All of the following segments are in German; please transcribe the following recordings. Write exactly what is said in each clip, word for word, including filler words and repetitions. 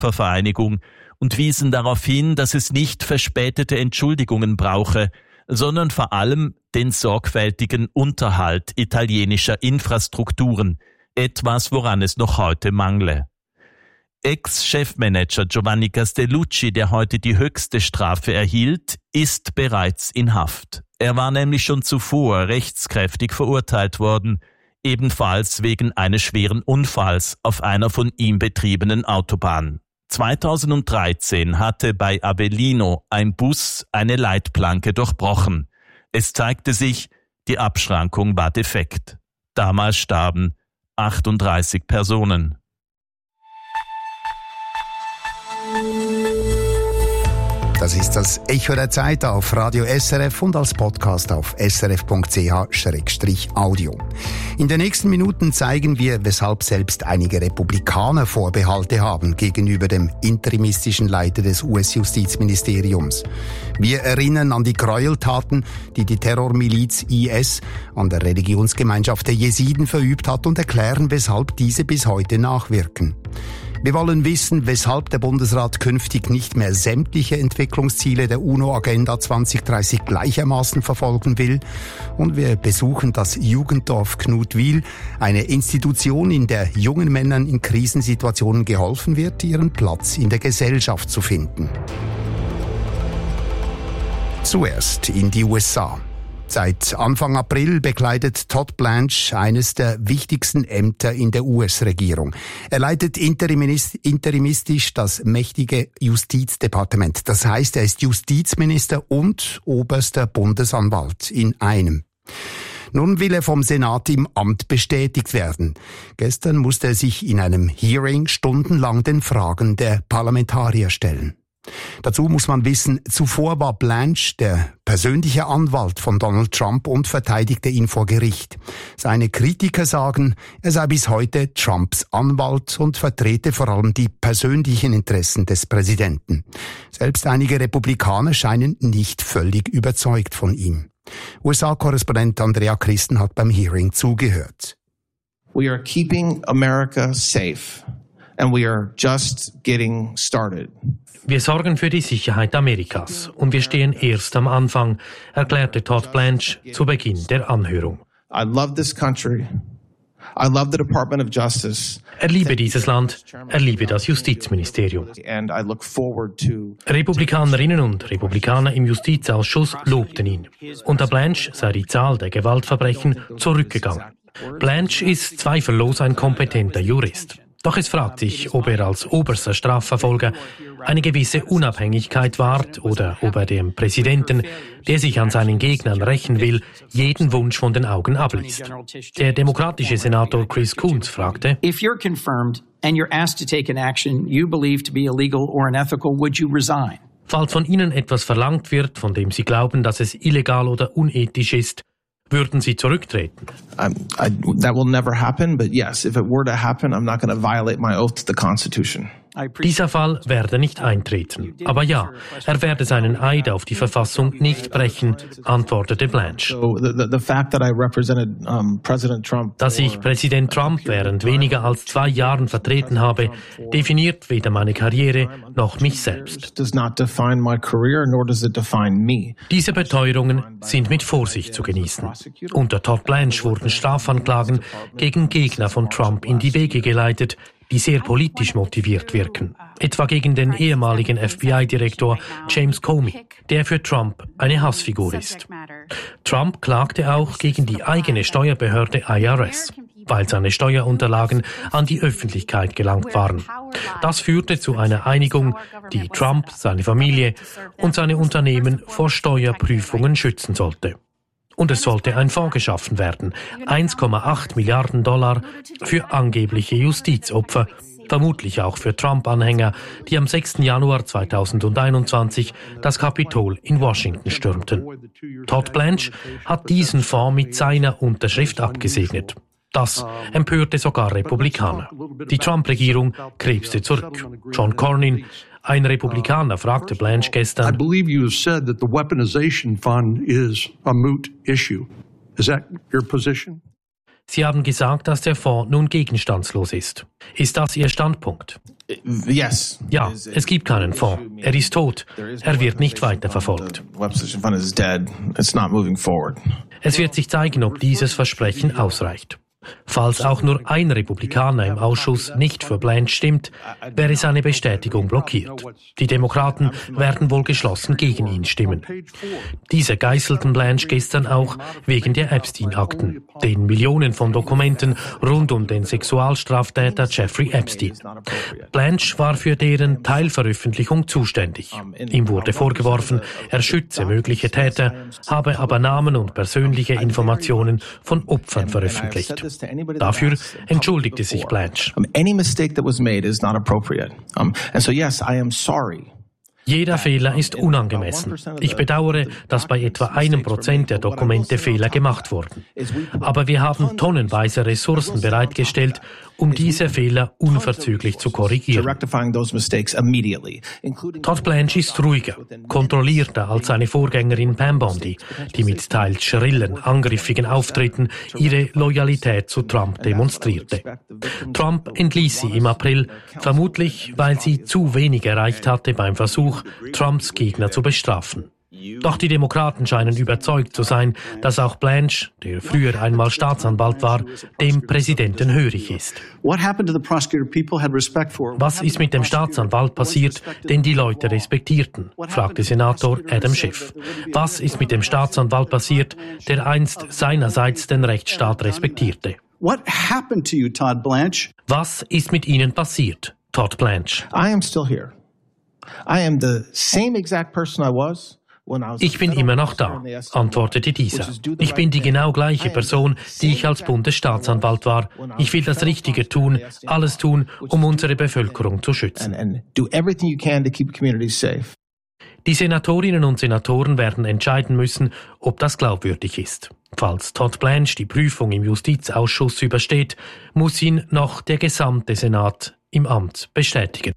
Opfervereinigung und wiesen darauf hin, dass es nicht verspätete Entschuldigungen brauche, sondern vor allem den sorgfältigen Unterhalt italienischer Infrastrukturen, etwas, woran es noch heute mangle. Ex-Chefmanager Giovanni Castellucci, der heute die höchste Strafe erhielt, ist bereits in Haft. Er war nämlich schon zuvor rechtskräftig verurteilt worden, ebenfalls wegen eines schweren Unfalls auf einer von ihm betriebenen Autobahn. zweitausenddreizehn hatte bei Avellino ein Bus eine Leitplanke durchbrochen. Es zeigte sich, die Abschrankung war defekt. Damals starben achtunddreißig Personen. Das ist das Echo der Zeit auf Radio S R F und als Podcast auf s r f punkt c h slash audio. In den nächsten Minuten zeigen wir, weshalb selbst einige Republikaner Vorbehalte haben gegenüber dem interimistischen Leiter des U S-Justizministeriums. Wir erinnern an die Gräueltaten, die die Terrormiliz I S an der Religionsgemeinschaft der Jesiden verübt hat und erklären, weshalb diese bis heute nachwirken. Wir wollen wissen, weshalb der Bundesrat künftig nicht mehr sämtliche Entwicklungsziele der UNO-Agenda zwanzig dreißig gleichermaßen verfolgen will. Und wir besuchen das Jugenddorf Knutwil, eine Institution, in der jungen Männern in Krisensituationen geholfen wird, ihren Platz in der Gesellschaft zu finden. Zuerst in die U S A. Seit Anfang April bekleidet Todd Blanche eines der wichtigsten Ämter in der U S-Regierung. Er leitet interimistisch das mächtige Justizdepartement. Das heißt, er ist Justizminister und oberster Bundesanwalt in einem. Nun will er vom Senat im Amt bestätigt werden. Gestern musste er sich in einem Hearing stundenlang den Fragen der Parlamentarier stellen. Dazu muss man wissen, zuvor war Blanche der persönliche Anwalt von Donald Trump und verteidigte ihn vor Gericht. Seine Kritiker sagen, er sei bis heute Trumps Anwalt und vertrete vor allem die persönlichen Interessen des Präsidenten. Selbst einige Republikaner scheinen nicht völlig überzeugt von ihm. U S A-Korrespondent Andrea Christen hat beim Hearing zugehört. We are keeping America safe and we are just getting started. Wir sorgen für die Sicherheit Amerikas und wir stehen erst am Anfang, erklärte Todd Blanche zu Beginn der Anhörung. I love this country. I love the Department of Justice. Er liebe dieses Land, er liebe das Justizministerium. And I look forward to Republikanerinnen und Republikaner im Justizausschuss lobten ihn. Unter Blanche sei die Zahl der Gewaltverbrechen zurückgegangen. Blanche ist zweifellos ein kompetenter Jurist. Doch es fragt sich, ob er als oberster Strafverfolger eine gewisse Unabhängigkeit wahrt oder ob er dem Präsidenten, der sich an seinen Gegnern rächen will, jeden Wunsch von den Augen abliest. Der demokratische Senator Chris Coons fragte, If you're confirmed and you're asked to take an action you believe to be illegal or unethical, would you resign? Falls von Ihnen etwas verlangt wird, von dem Sie glauben, dass es illegal oder unethisch ist, würden Sie zurücktreten? Um, I, that will never happen, but yes, if it were to happen, I'm not going to violate my oath to the Constitution. Dieser Fall werde nicht eintreten. Aber ja, er werde seinen Eid auf die Verfassung nicht brechen, antwortete Blanche. So the, the, the fact that I represented um, President Trump, Dass ich Präsident Trump während weniger als zwei Jahren vertreten habe, definiert weder meine Karriere noch mich selbst. does not define my career, nor does it define me. Diese Beteuerungen sind mit Vorsicht zu genießen. Unter Todd Blanche wurden Strafanklagen gegen Gegner von Trump in die Wege geleitet, die sehr politisch motiviert wirken. Etwa gegen den ehemaligen F B I-Direktor James Comey, der für Trump eine Hassfigur ist. Trump klagte auch gegen die eigene Steuerbehörde I R S, weil seine Steuerunterlagen an die Öffentlichkeit gelangt waren. Das führte zu einer Einigung, die Trump, seine Familie und seine Unternehmen vor Steuerprüfungen schützen sollte. Und es sollte ein Fonds geschaffen werden, eins Komma acht Milliarden Dollar für angebliche Justizopfer, vermutlich auch für Trump-Anhänger, die am sechsten Januar zweitausendeinundzwanzig das Kapitol in Washington stürmten. Todd Blanche hat diesen Fonds mit seiner Unterschrift abgesegnet. Das empörte sogar Republikaner. Die Trump-Regierung krebste zurück. John Cornyn, ein Republikaner, fragte Blanche gestern, I believe you have said that the weaponization fund is a moot issue. Is that your position? Sie haben gesagt, dass der Fonds nun gegenstandslos ist. Ist das Ihr Standpunkt? Yes. Ja, es gibt keinen Fonds. Er ist tot. Er wird nicht weiterverfolgt. Es wird sich zeigen, ob dieses Versprechen ausreicht. Falls auch nur ein Republikaner im Ausschuss nicht für Blanche stimmt, wäre seine Bestätigung blockiert. Die Demokraten werden wohl geschlossen gegen ihn stimmen. Diese geißelten Blanche gestern auch wegen der Epstein-Akten, den Millionen von Dokumenten rund um den Sexualstraftäter Jeffrey Epstein. Blanche war für deren Teilveröffentlichung zuständig. Ihm wurde vorgeworfen, er schütze mögliche Täter, habe aber Namen und persönliche Informationen von Opfern veröffentlicht. Dafür entschuldigte sich Blanche. Jeder Fehler ist unangemessen. Ich bedauere, dass bei etwa einem Prozent der Dokumente Fehler gemacht wurden. Aber wir haben tonnenweise Ressourcen bereitgestellt, um diese Fehler unverzüglich zu korrigieren. Todd Blanche ist ruhiger, kontrollierter als seine Vorgängerin Pam Bondi, die mit teils schrillen, angriffigen Auftritten ihre Loyalität zu Trump demonstrierte. Trump entließ sie im April, vermutlich weil sie zu wenig erreicht hatte beim Versuch, Trumps Gegner zu bestrafen. Doch die Demokraten scheinen überzeugt zu sein, dass auch Blanche, der früher einmal Staatsanwalt war, dem Präsidenten hörig ist. Was ist mit dem Staatsanwalt passiert, den die Leute respektierten? Fragte Senator Adam Schiff. Was ist mit dem Staatsanwalt passiert, der einst seinerseits den Rechtsstaat respektierte? Was ist mit Ihnen passiert, Todd Blanche? I am still here. I am the same exact person I was. Ich bin immer noch da, antwortete dieser. Ich bin die genau gleiche Person, die ich als Bundesstaatsanwalt war. Ich will das Richtige tun, alles tun, um unsere Bevölkerung zu schützen. Die Senatorinnen und Senatoren werden entscheiden müssen, ob das glaubwürdig ist. Falls Todd Blanche die Prüfung im Justizausschuss übersteht, muss ihn noch der gesamte Senat im Amt bestätigen.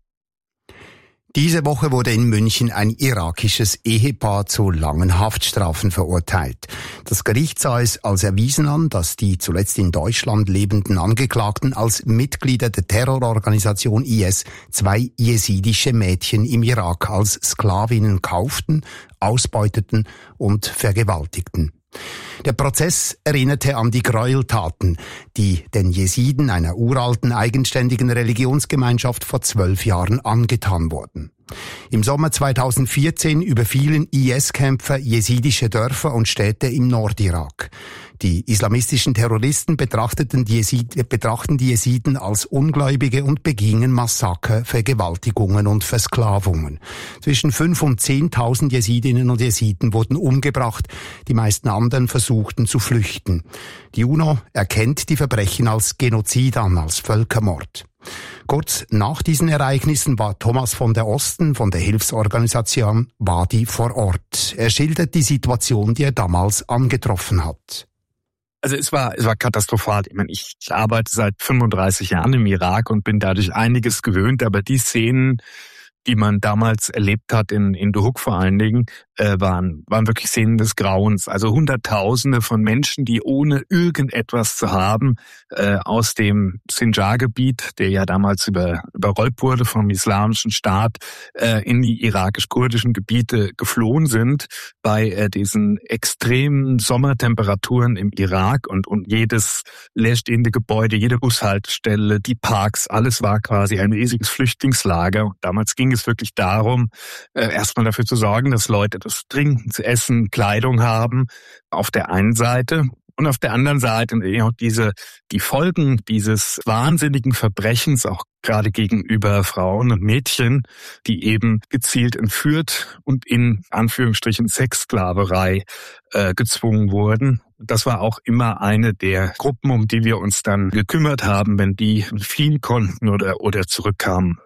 Diese Woche wurde in München ein irakisches Ehepaar zu langen Haftstrafen verurteilt. Das Gericht sah es als erwiesen an, dass die zuletzt in Deutschland lebenden Angeklagten als Mitglieder der Terrororganisation I S zwei jesidische Mädchen im Irak als Sklavinnen kauften, ausbeuteten und vergewaltigten. Der Prozess erinnerte an die Gräueltaten, die den Jesiden, einer uralten, eigenständigen Religionsgemeinschaft, vor zwölf Jahren angetan wurden. Im Sommer zweitausendvierzehn überfielen I S-Kämpfer jesidische Dörfer und Städte im Nordirak. Die islamistischen Terroristen betrachteten die Jesiden, betrachten die Jesiden als Ungläubige und begingen Massaker, Vergewaltigungen und Versklavungen. Zwischen fünf und zehntausend Jesidinnen und Jesiden wurden umgebracht, die meisten anderen versuchten zu flüchten. Die UNO erkennt die Verbrechen als Genozid an, als Völkermord. Kurz nach diesen Ereignissen war Thomas von der Osten von der Hilfsorganisation Wadi vor Ort. Er schildert die Situation, die er damals angetroffen hat. Also es war, es war katastrophal. Ich meine, ich arbeite seit fünfunddreißig Jahren im Irak und bin dadurch einiges gewöhnt, aber die Szenen, die man damals erlebt hat, in, in Duhok vor allen Dingen, äh, waren, waren wirklich Szenen des Grauens. Also Hunderttausende von Menschen, die ohne irgendetwas zu haben, äh, aus dem Sinjar-Gebiet, der ja damals über, überrollt wurde vom Islamischen Staat, äh, in die irakisch-kurdischen Gebiete geflohen sind, bei äh, diesen extremen Sommertemperaturen im Irak, und, und jedes leerstehende Gebäude, jede Bushaltestelle, die Parks, alles war quasi ein riesiges Flüchtlingslager. Damals ging es wirklich darum, äh, erstmal dafür zu sorgen, dass Leute das Trinken, zu essen, Kleidung haben, auf der einen Seite. Und auf der anderen Seite auch diese, die Folgen dieses wahnsinnigen Verbrechens, auch gerade gegenüber Frauen und Mädchen, die eben gezielt entführt und in Anführungsstrichen Sexsklaverei äh, gezwungen wurden. Das war auch immer eine der Gruppen, um die wir uns dann gekümmert haben, wenn die fliehen konnten oder, oder zurückkamen.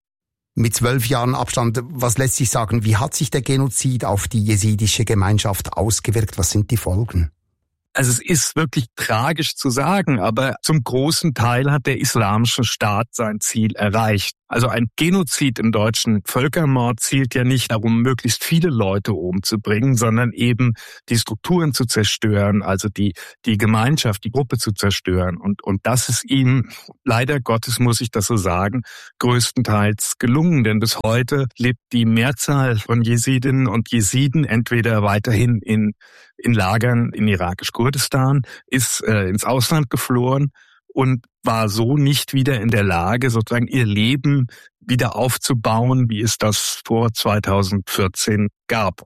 Mit zwölf Jahren Abstand, was lässt sich sagen, wie hat sich der Genozid auf die jesidische Gemeinschaft ausgewirkt? Was sind die Folgen? Also es ist wirklich tragisch zu sagen, aber zum großen Teil hat der Islamische Staat sein Ziel erreicht. Also ein Genozid im deutschen Völkermord zielt ja nicht darum, möglichst viele Leute umzubringen, sondern eben die Strukturen zu zerstören, also die, die Gemeinschaft, die Gruppe zu zerstören. Und, und das ist ihm, leider Gottes muss ich das so sagen, größtenteils gelungen. Denn bis heute lebt die Mehrzahl von Jesidinnen und Jesiden entweder weiterhin in, in Lagern in irakisch-Kurdistan, ist äh, ins Ausland geflohen und war so nicht wieder in der Lage, sozusagen ihr Leben wieder aufzubauen, wie es das vor zweitausendvierzehn gab.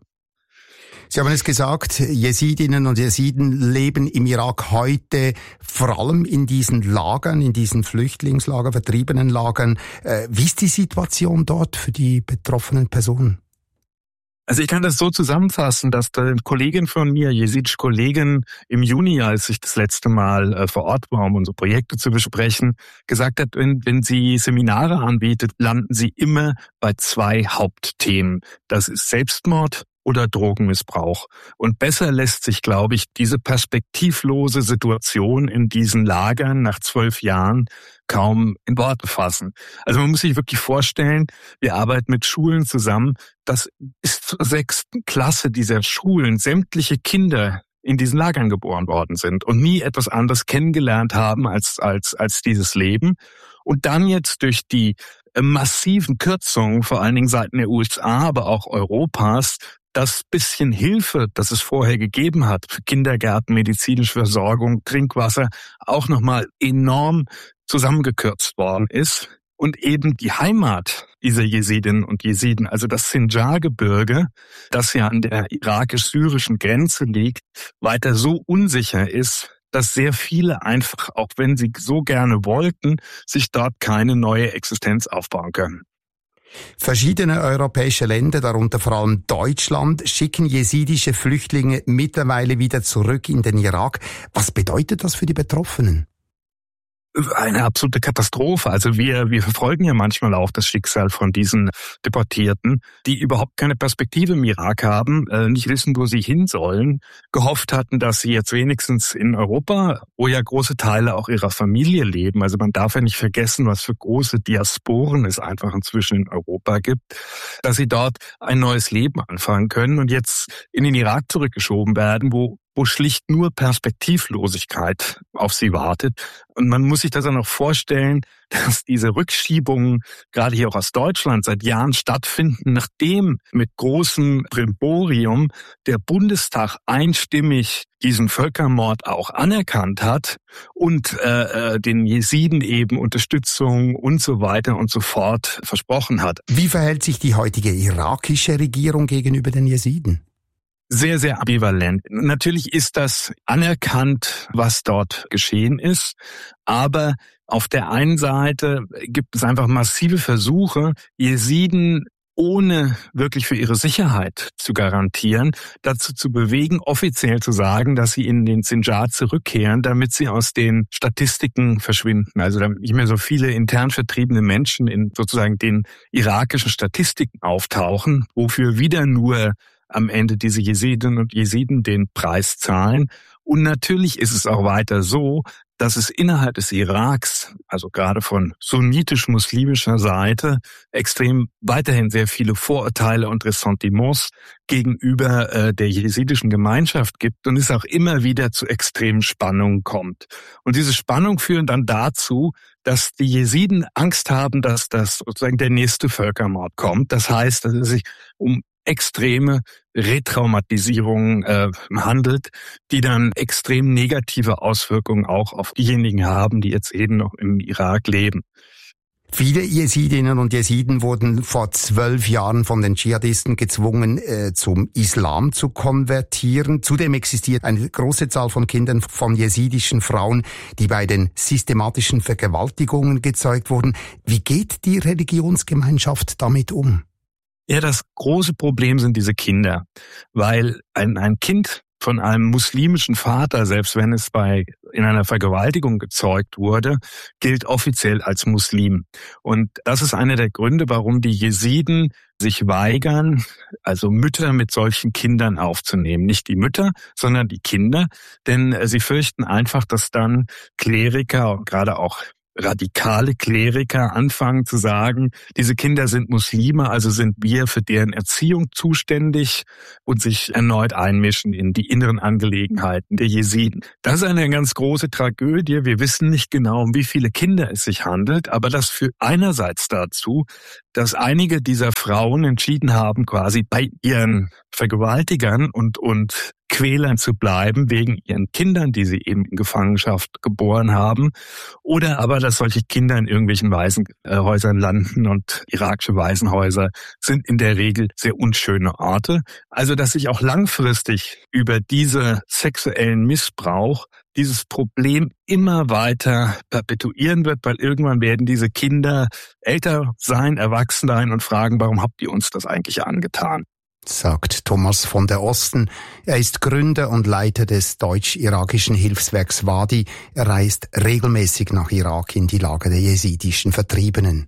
Sie haben es gesagt, Jesidinnen und Jesiden leben im Irak heute vor allem in diesen Lagern, in diesen Flüchtlingslagern, vertriebenen Lagern. Wie ist die Situation dort für die betroffenen Personen? Also ich kann das so zusammenfassen, dass eine Kollegin von mir, jesidische Kollegin, im Juni, als ich das letzte Mal äh, vor Ort war, um unsere Projekte zu besprechen, gesagt hat, wenn, wenn sie Seminare anbietet, landen sie immer bei zwei Hauptthemen. Das ist Selbstmord oder Drogenmissbrauch. Und besser lässt sich, glaube ich, diese perspektivlose Situation in diesen Lagern nach zwölf Jahren kaum in Worte fassen. Also man muss sich wirklich vorstellen, wir arbeiten mit Schulen zusammen, dass bis zur sechsten Klasse dieser Schulen sämtliche Kinder in diesen Lagern geboren worden sind und nie etwas anderes kennengelernt haben als, als, als dieses Leben. Und dann jetzt durch die massiven Kürzungen, vor allen Dingen seitens der U S A, aber auch Europas, das bisschen Hilfe, das es vorher gegeben hat für Kindergärten, medizinische Versorgung, Trinkwasser, auch nochmal enorm zusammengekürzt worden ist. Und eben die Heimat dieser Jesidinnen und Jesiden, also das Sinjar-Gebirge, das ja an der irakisch-syrischen Grenze liegt, weiter so unsicher ist, dass sehr viele einfach, auch wenn sie so gerne wollten, sich dort keine neue Existenz aufbauen können. Verschiedene europäische Länder, darunter vor allem Deutschland, schicken jesidische Flüchtlinge mittlerweile wieder zurück in den Irak. Was bedeutet das für die Betroffenen? Eine absolute Katastrophe. Also wir, wir verfolgen ja manchmal auch das Schicksal von diesen Deportierten, die überhaupt keine Perspektive im Irak haben, äh, nicht wissen, wo sie hin sollen, gehofft hatten, dass sie jetzt wenigstens in Europa, wo ja große Teile auch ihrer Familie leben, also man darf ja nicht vergessen, was für große Diasporen es einfach inzwischen in Europa gibt, dass sie dort ein neues Leben anfangen können und jetzt in den Irak zurückgeschoben werden, wo wo schlicht nur Perspektivlosigkeit auf sie wartet. Und man muss sich das dann auch vorstellen, dass diese Rückschiebungen, gerade hier auch aus Deutschland, seit Jahren stattfinden, nachdem mit großem Brimborium der Bundestag einstimmig diesen Völkermord auch anerkannt hat und äh, den Jesiden eben Unterstützung und so weiter und so fort versprochen hat. Wie verhält sich die heutige irakische Regierung gegenüber den Jesiden? Sehr, sehr ambivalent. Natürlich ist das anerkannt, was dort geschehen ist, aber auf der einen Seite gibt es einfach massive Versuche, Jesiden ohne wirklich für ihre Sicherheit zu garantieren, dazu zu bewegen, offiziell zu sagen, dass sie in den Sinjar zurückkehren, damit sie aus den Statistiken verschwinden. Also damit nicht mehr so viele intern vertriebene Menschen in sozusagen den irakischen Statistiken auftauchen, wofür wieder nur am Ende diese Jesidinnen und Jesiden den Preis zahlen. Und natürlich ist es auch weiter so, dass es innerhalb des Iraks, also gerade von sunnitisch-muslimischer Seite, extrem weiterhin sehr viele Vorurteile und Ressentiments gegenüber äh, der jesidischen Gemeinschaft gibt und es auch immer wieder zu extremen Spannungen kommt. Und diese Spannungen führen dann dazu, dass die Jesiden Angst haben, dass das sozusagen der nächste Völkermord kommt. Das heißt, dass es sich um extreme Retraumatisierung äh, handelt, die dann extrem negative Auswirkungen auch auf diejenigen haben, die jetzt eben noch im Irak leben. Viele Jesidinnen und Jesiden wurden vor zwölf Jahren von den Dschihadisten gezwungen, äh, zum Islam zu konvertieren. Zudem existiert eine große Zahl von Kindern von jesidischen Frauen, die bei den systematischen Vergewaltigungen gezeugt wurden. Wie geht die Religionsgemeinschaft damit um? Ja, das große Problem sind diese Kinder, weil ein, ein Kind von einem muslimischen Vater, selbst wenn es bei in einer Vergewaltigung gezeugt wurde, gilt offiziell als Muslim. Und das ist einer der Gründe, warum die Jesiden sich weigern, also Mütter mit solchen Kindern aufzunehmen. Nicht die Mütter, sondern die Kinder, denn sie fürchten einfach, dass dann Kleriker und gerade auch radikale Kleriker anfangen zu sagen, diese Kinder sind Muslime, also sind wir für deren Erziehung zuständig und sich erneut einmischen in die inneren Angelegenheiten der Jesiden. Das ist eine ganz große Tragödie. Wir wissen nicht genau, um wie viele Kinder es sich handelt, aber das führt einerseits dazu, dass einige dieser Frauen entschieden haben, quasi bei ihren Vergewaltigern und, und Quälern zu bleiben, wegen ihren Kindern, die sie eben in Gefangenschaft geboren haben, oder aber, dass solche Kinder in irgendwelchen Waisenhäusern landen, und irakische Waisenhäuser sind in der Regel sehr unschöne Orte. Also, dass sich auch langfristig über diese sexuellen Missbrauch dieses Problem immer weiter perpetuieren wird, weil irgendwann werden diese Kinder älter sein, erwachsen sein und fragen, warum habt ihr uns das eigentlich angetan? Sagt Thomas von der Osten. Er ist Gründer und Leiter des deutsch-irakischen Hilfswerks Wadi. Er reist regelmäßig nach Irak in die Lager der jesidischen Vertriebenen.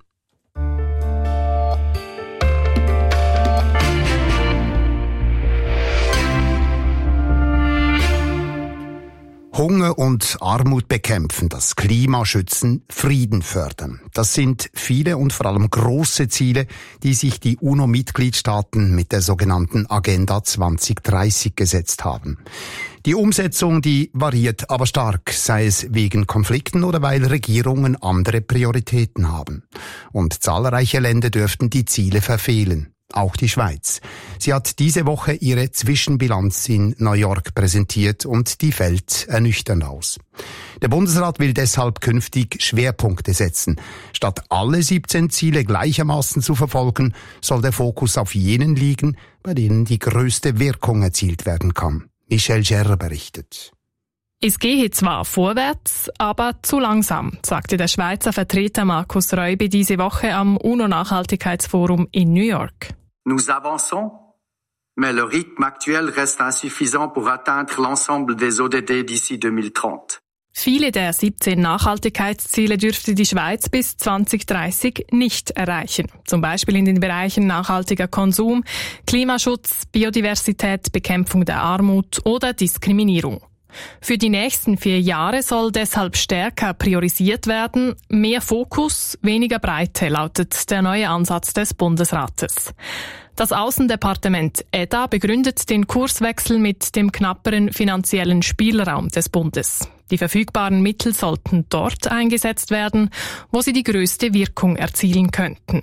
Hunger und Armut bekämpfen, das Klima schützen, Frieden fördern. Das sind viele und vor allem große Ziele, die sich die UNO-Mitgliedstaaten mit der sogenannten Agenda zwanzig dreißig gesetzt haben. Die Umsetzung, die variiert aber stark, sei es wegen Konflikten oder weil Regierungen andere Prioritäten haben. Und zahlreiche Länder dürften die Ziele verfehlen. Auch die Schweiz. Sie hat diese Woche ihre Zwischenbilanz in New York präsentiert und die fällt ernüchternd aus. Der Bundesrat will deshalb künftig Schwerpunkte setzen. Statt alle siebzehn Ziele gleichermaßen zu verfolgen, soll der Fokus auf jenen liegen, bei denen die größte Wirkung erzielt werden kann. Michel Gerrer berichtet. Es gehe zwar vorwärts, aber zu langsam, sagte der Schweizer Vertreter Markus Räubi diese Woche am UNO-Nachhaltigkeitsforum in New York. Nous avançons, mais le rythme actuel reste insuffisant pour atteindre l'ensemble des O D D d'ici zwanzig dreißig. Viele der siebzehn Nachhaltigkeitsziele dürfte die Schweiz bis zwanzig dreißig nicht erreichen. Zum Beispiel in den Bereichen nachhaltiger Konsum, Klimaschutz, Biodiversität, Bekämpfung der Armut oder Diskriminierung. Für die nächsten vier Jahre soll deshalb stärker priorisiert werden. Mehr Fokus, weniger Breite lautet der neue Ansatz des Bundesrates. Das Außendepartement E D A begründet den Kurswechsel mit dem knapperen finanziellen Spielraum des Bundes. Die verfügbaren Mittel sollten dort eingesetzt werden, wo sie die größte Wirkung erzielen könnten.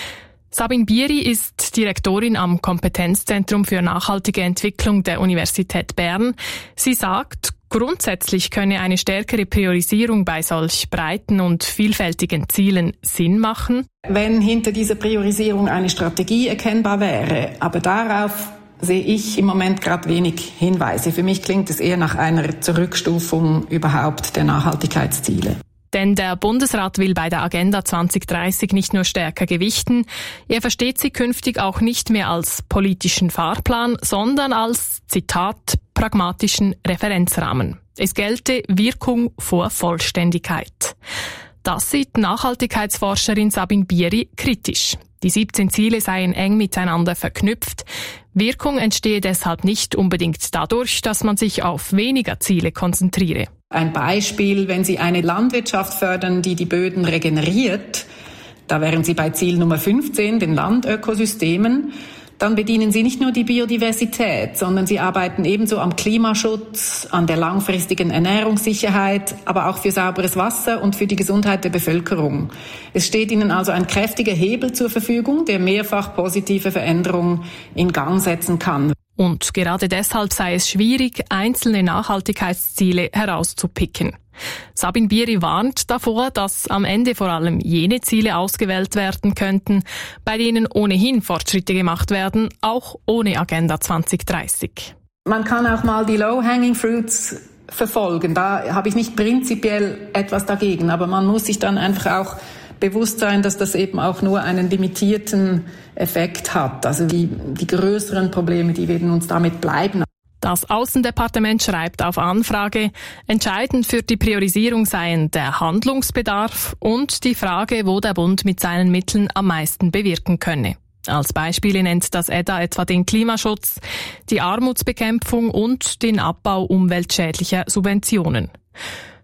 Sabine Bieri ist Direktorin am Kompetenzzentrum für nachhaltige Entwicklung der Universität Bern. Sie sagt, grundsätzlich könne eine stärkere Priorisierung bei solch breiten und vielfältigen Zielen Sinn machen. Wenn hinter dieser Priorisierung eine Strategie erkennbar wäre, aber darauf sehe ich im Moment gerade wenig Hinweise. Für mich klingt es eher nach einer Zurückstufung überhaupt der Nachhaltigkeitsziele. Denn der Bundesrat will bei der Agenda zwanzig dreißig nicht nur stärker gewichten, er versteht sie künftig auch nicht mehr als politischen Fahrplan, sondern als, Zitat, pragmatischen Referenzrahmen. Es gelte Wirkung vor Vollständigkeit. Das sieht Nachhaltigkeitsforscherin Sabine Bieri kritisch. Die siebzehn Ziele seien eng miteinander verknüpft. Wirkung entstehe deshalb nicht unbedingt dadurch, dass man sich auf weniger Ziele konzentriere. Ein Beispiel, wenn Sie eine Landwirtschaft fördern, die die Böden regeneriert, da wären Sie bei Ziel Nummer fünfzehn, den Landökosystemen, dann bedienen Sie nicht nur die Biodiversität, sondern Sie arbeiten ebenso am Klimaschutz, an der langfristigen Ernährungssicherheit, aber auch für sauberes Wasser und für die Gesundheit der Bevölkerung. Es steht Ihnen also ein kräftiger Hebel zur Verfügung, der mehrfach positive Veränderungen in Gang setzen kann. Und gerade deshalb sei es schwierig, einzelne Nachhaltigkeitsziele herauszupicken. Sabine Bieri warnt davor, dass am Ende vor allem jene Ziele ausgewählt werden könnten, bei denen ohnehin Fortschritte gemacht werden, auch ohne Agenda zwanzig dreißig. Man kann auch mal die Low-Hanging Fruits verfolgen. Da habe ich nicht prinzipiell etwas dagegen, aber man muss sich dann einfach auch bewusst sein, dass das eben auch nur einen limitierten Effekt hat. Also die, die größeren Probleme, die werden uns damit bleiben. Das Außendepartement schreibt auf Anfrage, entscheidend für die Priorisierung seien der Handlungsbedarf und die Frage, wo der Bund mit seinen Mitteln am meisten bewirken könne. Als Beispiele nennt das E D A etwa den Klimaschutz, die Armutsbekämpfung und den Abbau umweltschädlicher Subventionen.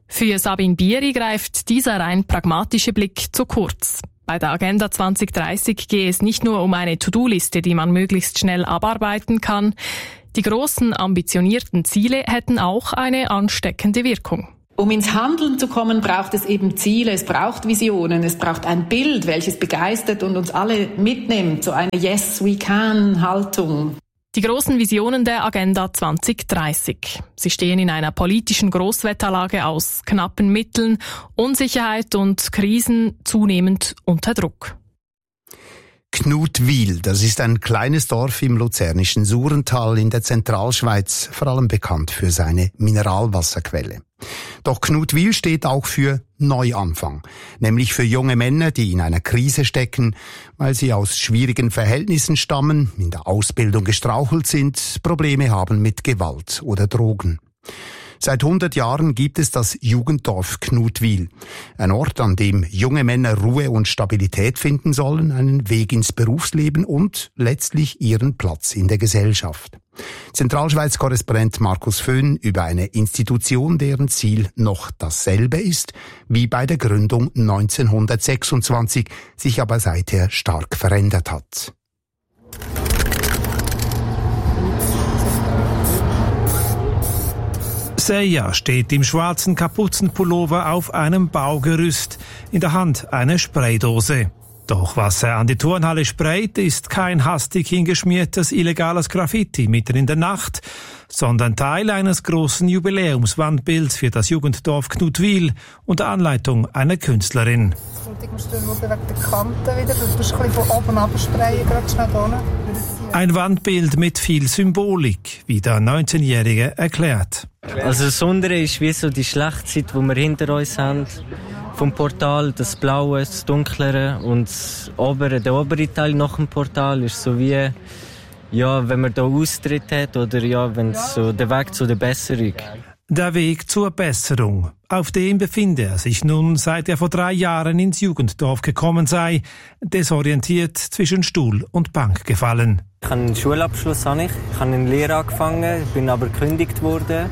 Für Sabine Bieri greift dieser rein pragmatische Blick zu kurz. Bei der Agenda zwanzig dreißig gehe es nicht nur um eine To-Do-Liste, die man möglichst schnell abarbeiten kann. Die großen, ambitionierten Ziele hätten auch eine ansteckende Wirkung. Um ins Handeln zu kommen, braucht es eben Ziele, es braucht Visionen, es braucht ein Bild, welches begeistert und uns alle mitnimmt, so eine Yes-we-can-Haltung. Die großen Visionen der Agenda zwanzig dreißig. Sie stehen in einer politischen Großwetterlage aus knappen Mitteln, Unsicherheit und Krisen zunehmend unter Druck. Knutwil, das ist ein kleines Dorf im luzernischen Surental in der Zentralschweiz, vor allem bekannt für seine Mineralwasserquelle. Doch Knutwil steht auch für Neuanfang, nämlich für junge Männer, die in einer Krise stecken, weil sie aus schwierigen Verhältnissen stammen, in der Ausbildung gestrauchelt sind, Probleme haben mit Gewalt oder Drogen. Seit hundert Jahren gibt es das Jugenddorf Knutwil, ein Ort, an dem junge Männer Ruhe und Stabilität finden sollen, einen Weg ins Berufsleben und letztlich ihren Platz in der Gesellschaft. Zentralschweiz-Korrespondent Markus Föhn über eine Institution, deren Ziel noch dasselbe ist wie bei der Gründung neunzehnhundertsechsundzwanzig, sich aber seither stark verändert hat. Seja steht im schwarzen Kapuzenpullover auf einem Baugerüst, in der Hand eine Spraydose. Doch was er an die Turnhalle sprayt, ist kein hastig hingeschmiertes illegales Graffiti mitten in der Nacht, sondern Teil eines großen Jubiläumswandbilds für das Jugenddorf Knutwil unter Anleitung einer Künstlerin. Ich muss wegen der Kanten wieder, du musst ein bisschen von oben absprayen, gerade schnell unten. Ein Wandbild mit viel Symbolik, wie der neunzehnjährige erklärt. Also das Untere ist wie so die Schlechtzeit, die wir hinter uns haben. Vom Portal, das Blaue, das Dunklere und das obere, der obere Teil nach dem Portal ist so wie, ja, wenn man da Austritt hat oder ja, wenn so der Weg zu der Besserung. Der Weg zur Besserung. Auf dem befinde er sich nun, seit er vor drei Jahren ins Jugenddorf gekommen sei, desorientiert zwischen Stuhl und Bank gefallen. Ich habe einen Schulabschluss, habe ich. Ich habe in Lehre angefangen, bin aber gekündigt worden.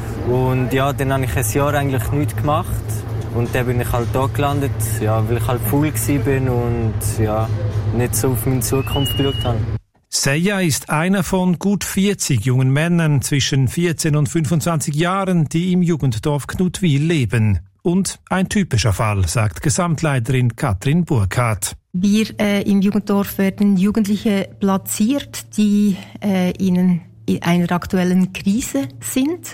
Und ja, dann habe ich ein Jahr eigentlich nichts gemacht. Und dann bin ich halt da gelandet, ja, weil ich halt faul war und ja, nicht so auf meine Zukunft geschaut habe. Seja ist einer von gut vierzig jungen Männern zwischen vierzehn und fünfundzwanzig Jahren, die im Jugenddorf Knutwil leben. Und ein typischer Fall, sagt Gesamtleiterin Katrin Burkhardt. Wir äh, im Jugenddorf werden Jugendliche platziert, die äh, in einer aktuellen Krise sind,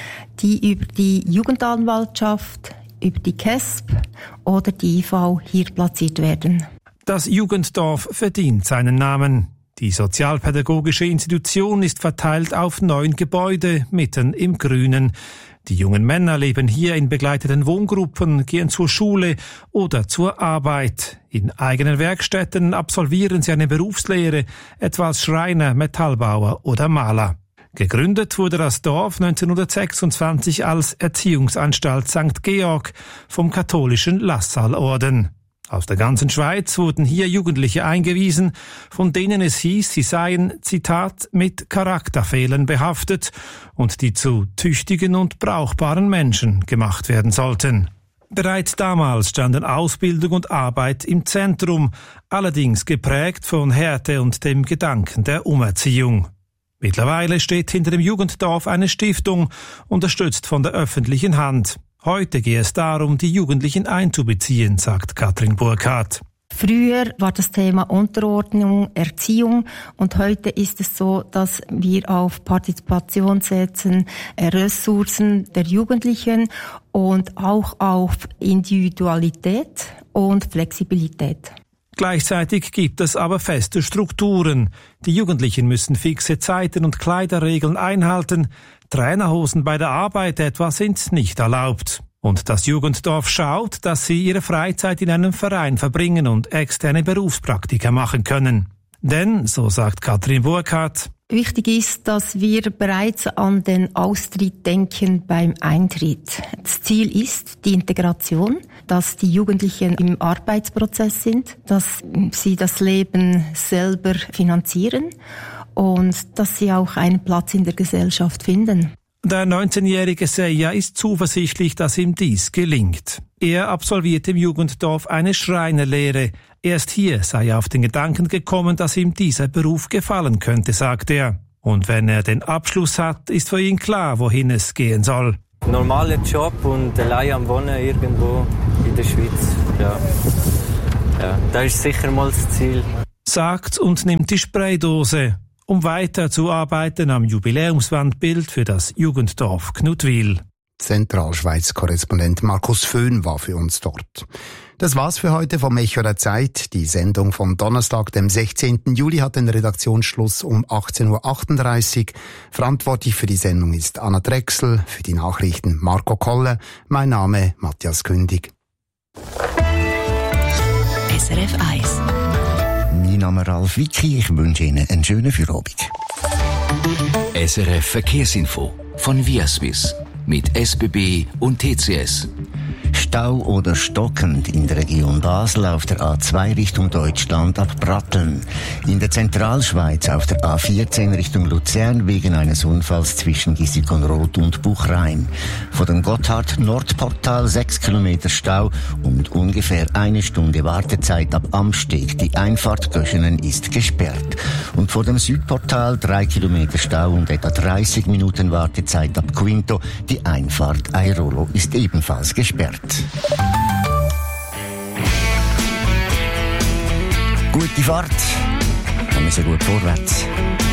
die über die Jugendanwaltschaft, über die K E S P oder die I V hier platziert werden. Das Jugenddorf verdient seinen Namen. Die sozialpädagogische Institution ist verteilt auf neun Gebäude mitten im Grünen. Die jungen Männer leben hier in begleiteten Wohngruppen, gehen zur Schule oder zur Arbeit. In eigenen Werkstätten absolvieren sie eine Berufslehre, etwa als Schreiner, Metallbauer oder Maler. Gegründet wurde das Dorf neunzehnhundertsechsundzwanzig als Erziehungsanstalt Sankt Georg vom katholischen Lassalorden. Aus der ganzen Schweiz wurden hier Jugendliche eingewiesen, von denen es hieß, sie seien, Zitat, mit Charakterfehlern behaftet und die zu tüchtigen und brauchbaren Menschen gemacht werden sollten. Bereits damals standen Ausbildung und Arbeit im Zentrum, allerdings geprägt von Härte und dem Gedanken der Umerziehung. Mittlerweile steht hinter dem Jugenddorf eine Stiftung, unterstützt von der öffentlichen Hand. Heute gehe es darum, die Jugendlichen einzubeziehen, sagt Katrin Burkhardt. Früher war das Thema Unterordnung, Erziehung und heute ist es so, dass wir auf Partizipation setzen, Ressourcen der Jugendlichen und auch auf Individualität und Flexibilität. Gleichzeitig gibt es aber feste Strukturen. Die Jugendlichen müssen fixe Zeiten und Kleiderregeln einhalten. Trainerhosen bei der Arbeit etwa sind nicht erlaubt. Und das Jugenddorf schaut, dass sie ihre Freizeit in einem Verein verbringen und externe Berufspraktika machen können. Denn, so sagt Katrin Burkhardt, wichtig ist, dass wir bereits an den Austritt denken beim Eintritt. Das Ziel ist die Integration, dass die Jugendlichen im Arbeitsprozess sind, dass sie das Leben selber finanzieren und dass sie auch einen Platz in der Gesellschaft finden. Der neunzehnjährige Seja ist zuversichtlich, dass ihm dies gelingt. Er absolviert im Jugenddorf eine Schreinerlehre. Erst hier sei er auf den Gedanken gekommen, dass ihm dieser Beruf gefallen könnte, sagt er. Und wenn er den Abschluss hat, ist für ihn klar, wohin es gehen soll. Normaler Job und allein am Wohnen irgendwo in der Schweiz. Ja, ja, das ist sicher mal das Ziel. Sagt und nimmt die Spraydose, um weiterzuarbeiten am Jubiläumswandbild für das Jugenddorf Knutwil. Zentralschweiz-Korrespondent Markus Föhn war für uns dort. Das war's für heute vom Echo der Zeit. Die Sendung vom Donnerstag, dem sechzehnten Juli, hat den Redaktionsschluss um achtzehn Uhr achtunddreißig. Verantwortlich für die Sendung ist Anna Drechsel, für die Nachrichten Marco Kolle. Mein Name Matthias Kündig. S R F eins. Mein Name Ralf Wicki, ich wünsche Ihnen einen schönen Feierabend. S R F Verkehrsinfo von Viaswiss mit S B B und T C S. Stau oder stockend in der Region Basel auf der A zwei Richtung Deutschland ab Bratteln. In der Zentralschweiz auf der A vierzehn Richtung Luzern wegen eines Unfalls zwischen Gissikon-Roth und Buchrein. Vor dem Gotthard-Nordportal sechs Kilometer Stau und ungefähr eine Stunde Wartezeit ab Amsteg. Die Einfahrt Göschenen ist gesperrt. Und vor dem Südportal drei Kilometer Stau und etwa dreißig Minuten Wartezeit ab Quinto. Die Einfahrt Airolo ist ebenfalls gesperrt. Gute Fahrt, wir müssen gut vorwärts.